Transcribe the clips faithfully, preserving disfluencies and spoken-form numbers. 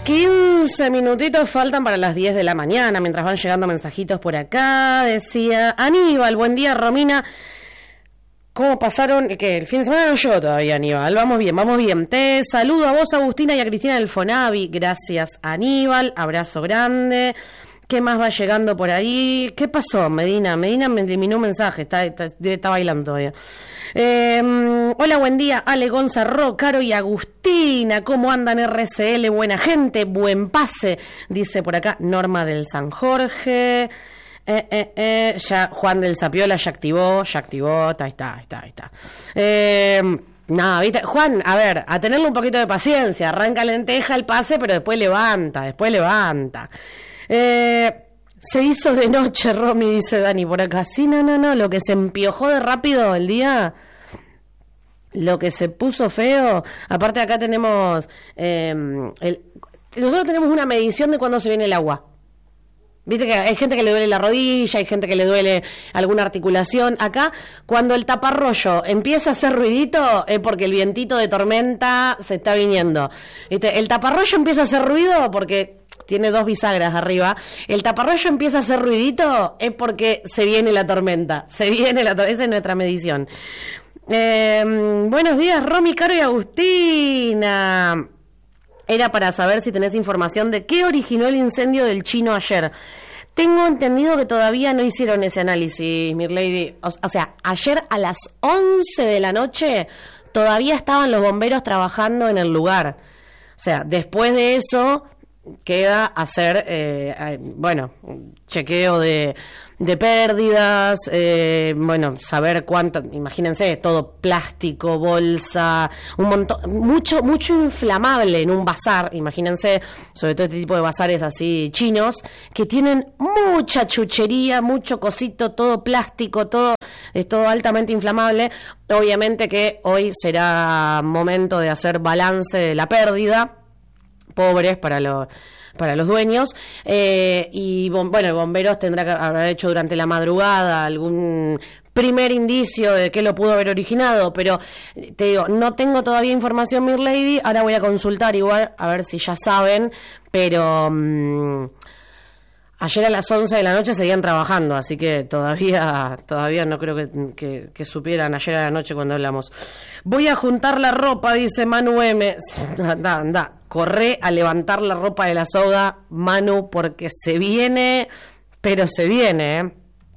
quince minutitos faltan para las diez de la mañana, mientras van llegando mensajitos por acá. Decía Aníbal, buen día Romina. ¿Cómo pasaron? ¿Qué? El fin de semana no llegó todavía, Aníbal. Vamos bien, vamos bien. Te saludo a vos, Agustina, y a Cristina del Fonavi. Gracias, Aníbal. Abrazo grande. ¿Qué más va llegando por ahí? ¿Qué pasó, Medina? Medina me eliminó un mensaje, está, está, está bailando todavía. Eh, hola, buen día, Ale, Gonzalo, Caro y Agustina. ¿Cómo andan, R C L? Buena gente, buen pase, dice por acá Norma del San Jorge. Eh, eh, eh, ya Juan del Zapiola ya activó, ya activó, ahí está, ahí está, ahí está. Eh, nada, viste, Juan, a ver, a tenerle un poquito de paciencia, arranca lenteja el pase, pero después levanta, después levanta. Eh, se hizo de noche, Romy, dice Dani por acá. Sí, no, no, no, lo que se empiojó de rápido el día, lo que se puso feo. Aparte acá tenemos, eh, el, nosotros tenemos una medición de cuándo se viene el agua. Viste que hay gente que le duele la rodilla, hay gente que le duele alguna articulación. Acá, cuando el taparroyo empieza a hacer ruidito, es porque el vientito de tormenta se está viniendo. ¿Viste? El taparroyo empieza a hacer ruido porque tiene dos bisagras arriba. El taparroyo empieza a hacer ruidito, es porque se viene la tormenta. Se viene la tormenta. Esa es nuestra medición. Eh, buenos días, Romy, Caro y Agustina. Era para saber si tenés información de qué originó el incendio del Chino ayer. Tengo entendido que todavía no hicieron ese análisis, Mirlady. O, o sea, ayer a las once de la noche todavía estaban los bomberos trabajando en el lugar. O sea, después de eso queda hacer, eh, bueno, chequeo de, de pérdidas, eh, bueno, saber cuánto, imagínense, todo plástico, bolsa, un montón, mucho, mucho inflamable en un bazar, imagínense, sobre todo este tipo de bazares así chinos, que tienen mucha chuchería, mucho cosito, todo plástico, todo, es todo altamente inflamable. Obviamente que hoy será momento de hacer balance de la pérdida, pobres para los para los dueños, eh, y bueno, el bomberos tendrá que haber hecho durante la madrugada algún primer indicio de qué lo pudo haber originado, pero te digo, no tengo todavía información, Mirlady, ahora voy a consultar igual, a ver si ya saben, pero mmm, ayer a las once de la noche seguían trabajando, así que todavía todavía no creo que, que, que supieran ayer a la noche cuando hablamos. Voy a juntar la ropa, dice Manu M. Anda, anda, corre a levantar la ropa de la soga, Manu, porque se viene, pero se viene, ¿eh?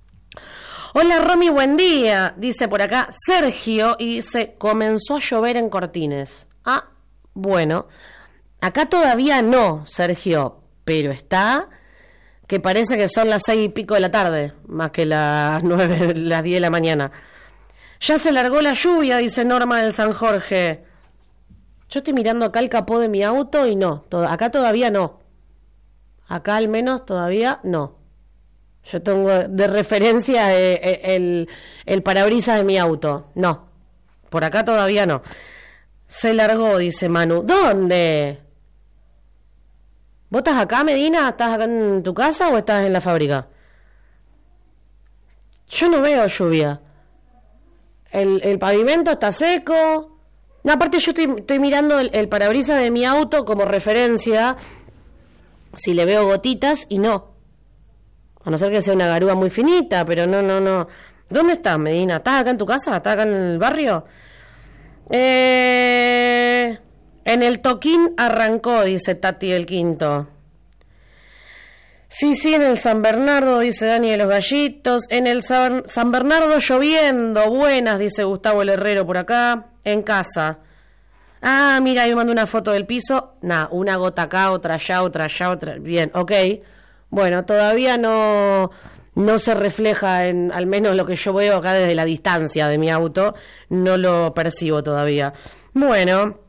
Hola, Romy, buen día, dice por acá Sergio, y dice, comenzó a llover en Cortines. Ah, bueno, acá todavía no, Sergio, pero está que parece que son las seis y pico de la tarde, más que las nueve, las diez de la mañana. Ya se largó la lluvia, dice Norma del San Jorge. Yo estoy mirando acá el capó de mi auto y no, to- acá todavía no. Acá al menos todavía no. Yo tengo de referencia eh, eh, el, el parabrisas de mi auto. No, por acá todavía no. Se largó, dice Manu. ¿Dónde? ¿Vos estás acá, Medina? ¿Estás acá en tu casa o estás en la fábrica? Yo no veo lluvia. El, el pavimento está seco. No, aparte yo estoy, estoy mirando el, el parabrisas de mi auto como referencia, si le veo gotitas, y no. A no ser que sea una garúa muy finita, pero no, no, no. ¿Dónde estás, Medina? ¿Estás acá en tu casa? ¿Estás acá en el barrio? Eh... En el Toquín arrancó, dice Tati del Quinto. Sí, sí, en el San Bernardo, dice Dani de los Gallitos. En el San, San Bernardo lloviendo. Buenas, dice Gustavo el Herrero por acá. En casa. Ah, mira, ahí me mandó una foto del piso. Nah, una gota acá, otra allá, otra allá, otra... Bien, ok. Bueno, todavía no, no se refleja en, al menos lo que yo veo acá desde la distancia de mi auto. No lo percibo todavía. Bueno...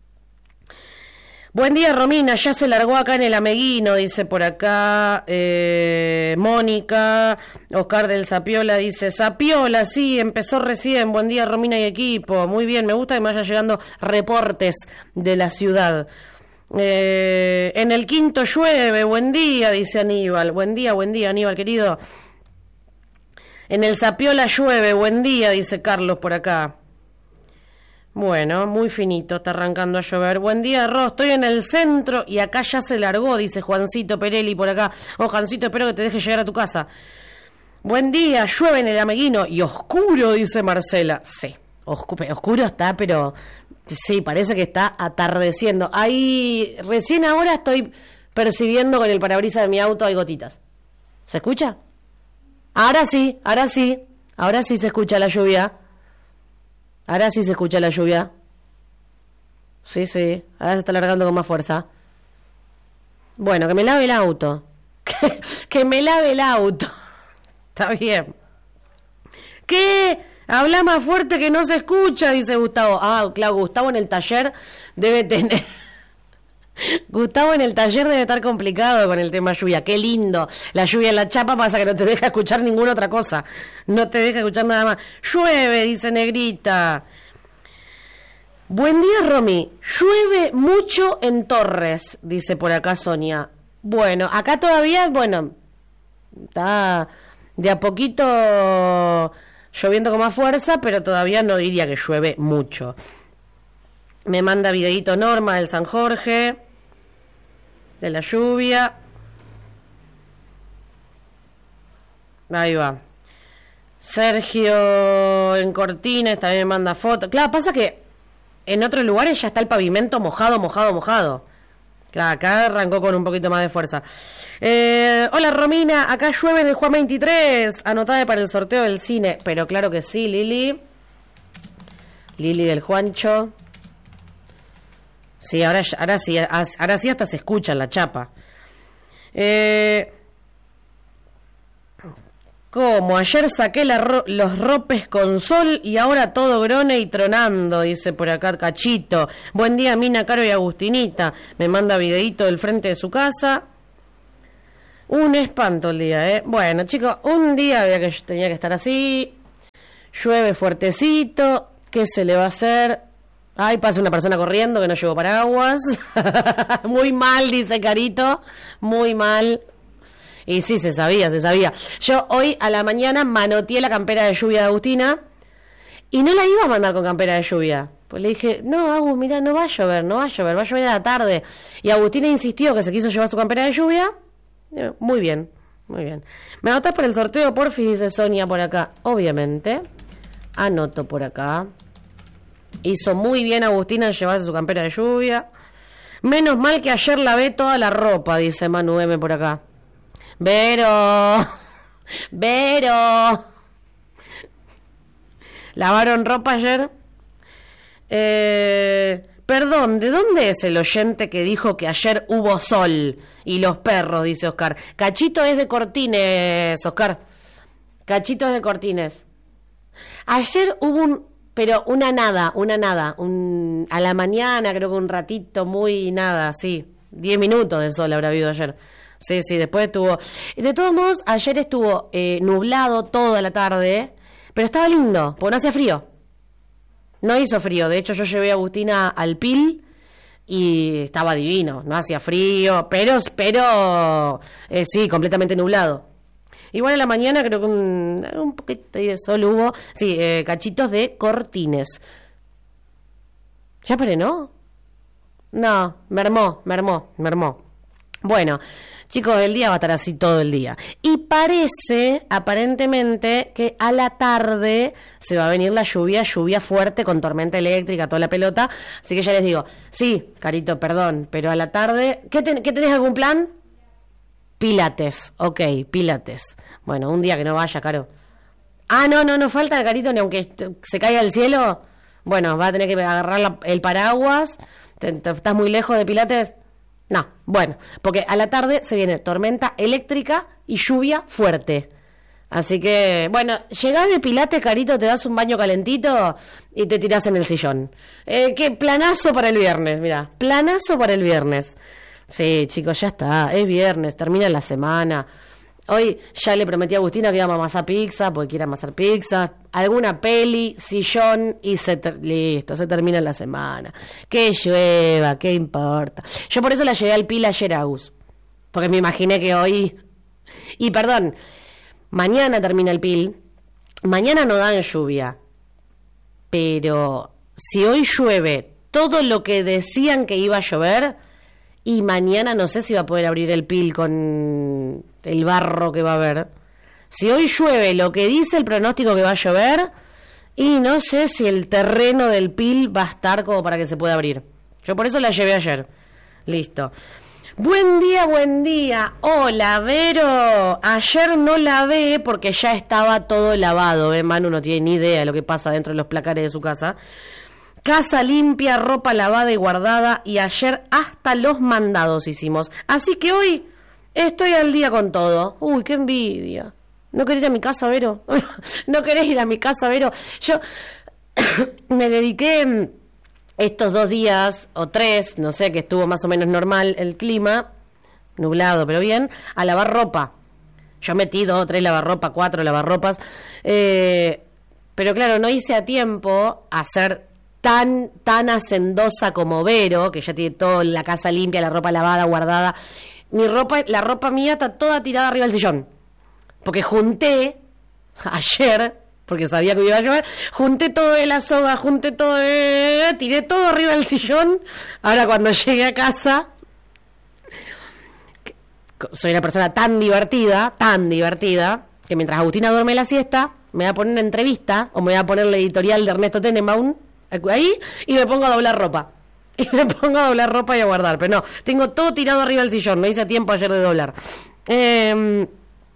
Buen día, Romina, ya se largó acá en el Ameguino, dice por acá eh, Mónica. Oscar del Zapiola dice, Zapiola, sí, empezó recién. Buen día, Romina y equipo. Muy bien, me gusta que me vayan llegando reportes de la ciudad. Eh, en el Quinto llueve, buen día, dice Aníbal. Buen día, buen día, Aníbal, querido. En el Zapiola llueve, buen día, dice Carlos por acá. Bueno, muy finito, está arrancando a llover. Buen día, Ro, estoy en el centro y acá ya se largó, dice Juancito Perelli por acá. Oh, Juancito, espero que te deje llegar a tu casa. Buen día, llueve en el Ameguino y oscuro, dice Marcela. Sí, oscuro, oscuro está, pero sí, parece que está atardeciendo. Ahí, recién ahora estoy percibiendo con el parabrisas de mi auto hay gotitas. ¿Se escucha? Ahora sí, ahora sí, ahora sí se escucha la lluvia. Ahora sí se escucha la lluvia. Sí, sí, ahora se está alargando con más fuerza. Bueno, que me lave el auto. Que, que me lave el auto. Está bien. ¿Qué? Habla más fuerte que no se escucha, dice Gustavo. Ah, claro, Gustavo en el taller debe tener... Gustavo en el taller debe estar complicado con el tema lluvia. Qué lindo. La lluvia en la chapa pasa que no te deja escuchar ninguna otra cosa. No te deja escuchar nada más. Llueve, dice Negrita. Buen día, Romy. Llueve mucho en Torres, dice por acá Sonia. Bueno, acá todavía, bueno, está de a poquito lloviendo con más fuerza, pero todavía no diría que llueve mucho. Me manda videíto Norma del San Jorge, de la lluvia. Ahí va. Sergio en Cortines también me manda fotos. Claro, pasa que en otros lugares ya está el pavimento mojado, mojado, mojado. Claro, acá arrancó con un poquito más de fuerza. Eh, hola Romina, acá llueve en el Juan veintitrés. Anotada para el sorteo del cine. Pero claro que sí, Lili. Lili del Juancho. Sí, ahora, ahora sí, ahora sí hasta se escucha en la chapa. Eh, ¿Cómo? Ayer saqué la ro- los ropes con sol y ahora todo grone y tronando, dice por acá Cachito. Buen día, Mina, Caro y Agustinita. Me manda videíto del frente de su casa. Un espanto el día, ¿eh? Bueno, chicos, un día había que tenía que estar así. Llueve fuertecito. ¿Qué se le va a hacer? Ay, pasa una persona corriendo que no llevó paraguas. Muy mal, dice Carito. Muy mal. Y sí, se sabía, se sabía. Yo hoy a la mañana manoteé la campera de lluvia de Agustina y no la iba a mandar con campera de lluvia. Pues le dije, no, Agus, mira, no va a llover, no va a llover, va a llover a la tarde. Y Agustina insistió que se quiso llevar su campera de lluvia. Eh, Muy bien, muy bien. ¿Me anotás por el sorteo, porfis? Dice Sonia por acá. Obviamente. Anoto por acá. Hizo muy bien Agustina en llevarse su campera de lluvia. Menos mal que ayer lavé toda la ropa, dice Manu M por acá. Vero, Vero. ¿Lavaron ropa ayer? Eh, perdón, ¿de dónde es el oyente que dijo que ayer hubo sol y los perros? Dice Oscar. Cachito es de Cortines, Oscar. Cachito es de Cortines. Ayer hubo un... Pero una nada, una nada. Un, a la mañana creo que un ratito muy nada, sí. Diez minutos de sol habrá habido ayer. Sí, sí, después estuvo... De todos modos, ayer estuvo eh, nublado toda la tarde, pero estaba lindo, porque no hacía frío. No hizo frío, de hecho yo llevé a Agustina al Pil y estaba divino, no hacía frío, pero, pero eh, sí, completamente nublado. Igual en la mañana creo que un, un poquito de sol hubo, sí, eh, cachitos de Cortines. ¿Ya paré, no? No, mermó, mermó, mermó. Bueno, chicos, el día va a estar así todo el día. Y parece, aparentemente, que a la tarde se va a venir la lluvia, lluvia fuerte con tormenta eléctrica, toda la pelota. Así que ya les digo, sí, Carito, perdón, pero a la tarde... ¿Qué, ten, ¿qué tenés algún plan? Pilates, ok, pilates. Bueno, un día que no vaya, Caro. Ah, no, no, no falta, Carito, ni aunque se caiga el cielo. Bueno, va a tener que agarrar la, el paraguas. ¿Te, te, ¿Estás muy lejos de pilates? No, bueno, porque a la tarde se viene tormenta eléctrica y lluvia fuerte. Así que, bueno, llegás de Pilates, Carito, te das un baño calentito y te tirás en el sillón. Eh, qué planazo para el viernes, mira, planazo para el viernes. Sí, chicos, ya está, es viernes, termina la semana. Hoy ya le prometí a Agustina que íbamos a amasar pizza, porque quiere amasar pizza. Alguna peli, sillón y se ter- listo, se termina la semana. Que llueva, qué importa. Yo por eso la llevé al Pil ayer, Agus. Porque me imaginé que hoy... Y perdón, mañana termina el Pil. Mañana no dan lluvia. Pero si hoy llueve todo lo que decían que iba a llover, y mañana no sé si va a poder abrir el P I L con el barro que va a haber. Si hoy llueve lo que dice el pronóstico que va a llover, y no sé si el terreno del P I L va a estar como para que se pueda abrir. Yo por eso la llevé ayer. Listo. Buen día, buen día. Hola, Vero. Ayer no lavé porque ya estaba todo lavado. ¿eh? Manu no tiene ni idea de lo que pasa dentro de los placares de su casa. Casa limpia, ropa lavada y guardada. Y ayer hasta los mandados hicimos. Así que hoy estoy al día con todo. Uy, qué envidia. ¿No querés ir a mi casa, Vero? ¿No querés ir a mi casa, Vero? Yo me dediqué estos dos días o tres, no sé, que estuvo más o menos normal el clima, nublado, pero bien, a lavar ropa. Yo metí dos o tres lavarropas, cuatro lavarropas, eh, pero claro, no hice a tiempo hacer tan, tan hacendosa como Vero, que ya tiene toda la casa limpia, la ropa lavada, guardada. Mi ropa, la ropa mía está toda tirada arriba del sillón, porque junté ayer, porque sabía que iba a llover, junté todo de la soga, junté todo, de... tiré todo arriba del sillón. Ahora cuando llegué a casa, soy una persona tan divertida, tan divertida, que mientras Agustina duerme la siesta, me voy a poner una entrevista, o me voy a poner la editorial de Ernesto Tenenbaum, ahí, y me pongo a doblar ropa. Y me pongo a doblar ropa y a guardar. Pero no, tengo todo tirado arriba del sillón, no hice tiempo ayer de doblar. Eh...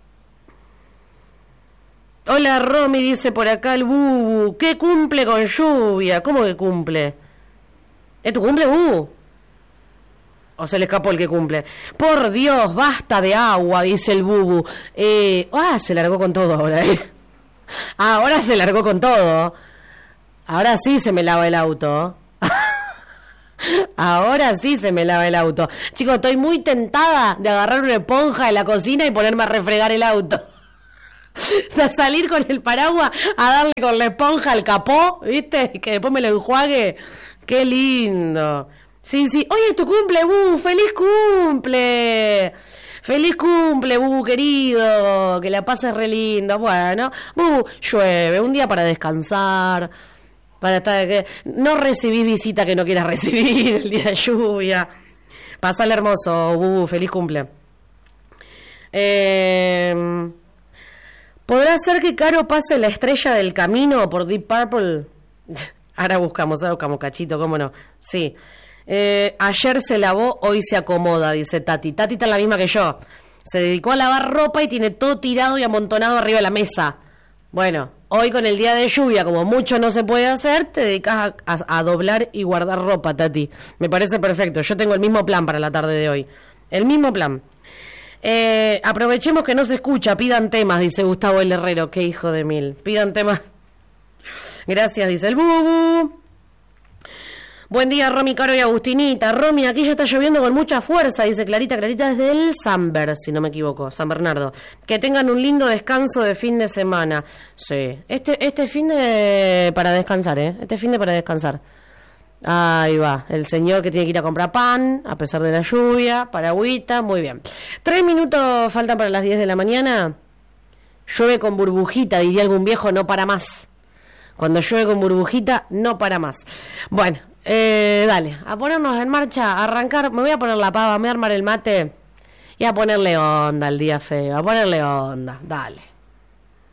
Hola, Romy, dice por acá el Bubu. ¿Qué cumple con lluvia? ¿Cómo que cumple? ¿Es tu cumple, Bubu? ¿O se le escapó el que cumple? Por Dios, basta de agua, dice el Bubu. Eh, ah, se largó con todo ahora, ¿eh? Ah, ahora se largó con todo. Ahora sí se me lava el auto. Ahora sí se me lava el auto. Chicos, estoy muy tentada de agarrar una esponja de la cocina y ponerme a refregar el auto. De salir con el paraguas a darle con la esponja al capó, ¿viste? Y que después me lo enjuague. ¡Qué lindo! Sí, sí. Oye, es tu cumple, Bu. ¡Feliz cumple! ¡Feliz cumple, Bu, querido! Que la pases re lindo. Bueno, Bu, llueve. Un día para descansar. Para estar... que no recibís visita que no quieras recibir el día de lluvia. Pasale hermoso, Bu. ¡Feliz cumple! Eh... ¿Podrá ser que Caro pase La Estrella del Camino por Deep Purple? Ahora buscamos, ahora buscamos, cachito, cómo no. Sí. Eh, ayer se lavó, hoy se acomoda, dice Tati. Tati está la misma que yo. Se dedicó a lavar ropa y tiene todo tirado y amontonado arriba de la mesa. Bueno, hoy con el día de lluvia, como mucho no se puede hacer, te dedicas a, a, a doblar y guardar ropa, Tati. Me parece perfecto. Yo tengo el mismo plan para la tarde de hoy. El mismo plan. Eh, aprovechemos que no se escucha, pidan temas, dice Gustavo el Herrero, qué hijo de mil, pidan temas. Gracias, dice el Bubu. Buen día, Romy, Caro y Agustinita. Romy, aquí ya está lloviendo con mucha fuerza, dice Clarita, Clarita desde el Samber, si no me equivoco, San Bernardo. Que tengan un lindo descanso de fin de semana. Sí, este, este fin de para descansar, eh, este fin de para descansar. Ahí va, el señor que tiene que ir a comprar pan, a pesar de la lluvia, paragüita, muy bien. Tres minutos faltan para las diez de la mañana. Llueve con burbujita, diría algún viejo, no para más. Cuando llueve con burbujita, no para más. Bueno, eh, dale, a ponernos en marcha, a arrancar. Me voy a poner la pava, me voy a armar el mate y a ponerle onda al día feo, a ponerle onda, dale.